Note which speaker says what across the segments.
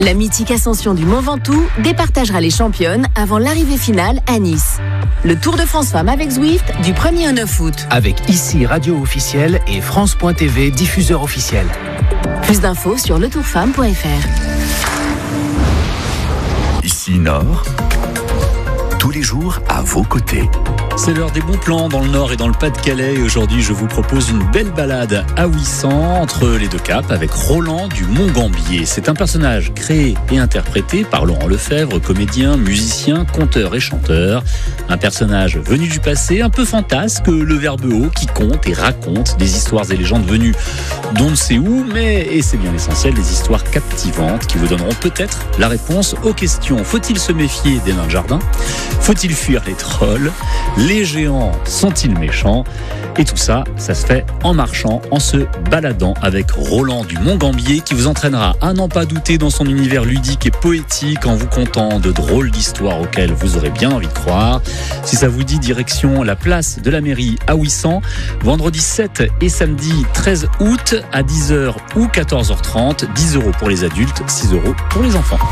Speaker 1: La mythique ascension du Mont Ventoux départagera les championnes avant l'arrivée finale à Nice. Le Tour de France Femmes avec Zwift du 1er au 9 août.
Speaker 2: Avec ici radio officielle et France.tv diffuseur officiel.
Speaker 1: Plus d'infos sur letourfemme.fr.
Speaker 3: Ici Nord, tous les jours à vos côtés.
Speaker 4: C'est l'heure des bons plans dans le Nord et dans le Pas-de-Calais. Et aujourd'hui, je vous propose une belle balade à Ouessant, entre les deux caps, avec Roland du Mont-Gambier. C'est un personnage créé et interprété par Laurent Lefebvre, comédien, musicien, conteur et chanteur. Un personnage venu du passé, un peu fantasque, le verbe haut, qui compte et raconte des histoires et légendes venues d'on ne sait où, mais, et c'est bien l'essentiel, des histoires captivantes qui vous donneront peut-être la réponse aux questions. Faut-il se méfier des nains de jardin ? Faut-il fuir les trolls ? Les géants sont-ils méchants ? Et tout ça, ça se fait en marchant, en se baladant avec Roland du Mont-Gambier qui vous entraînera à n'en pas douter dans son univers ludique et poétique en vous contant de drôles d'histoires auxquelles vous aurez bien envie de croire. Si ça vous dit, direction la place de la mairie à Ouessant, vendredi 7 et samedi 13 août à 10h ou 14h30, 10 € pour les adultes, 6 € pour les enfants.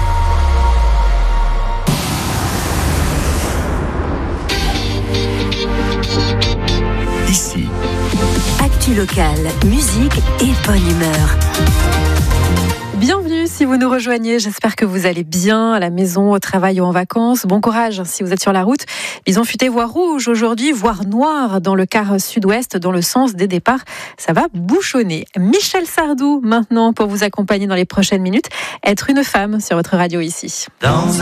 Speaker 3: Ici,
Speaker 1: Actu locale, musique et bonne humeur.
Speaker 5: Bienvenue si vous nous rejoignez, j'espère que vous allez bien à la maison, au travail ou en vacances. Bon courage si vous êtes sur la route. Bison futé voie rouge aujourd'hui, voire noir dans le quart sud-ouest, dans le sens des départs. Ça va bouchonner. Michel Sardou maintenant pour vous accompagner dans les prochaines minutes. Être une femme sur votre radio ici.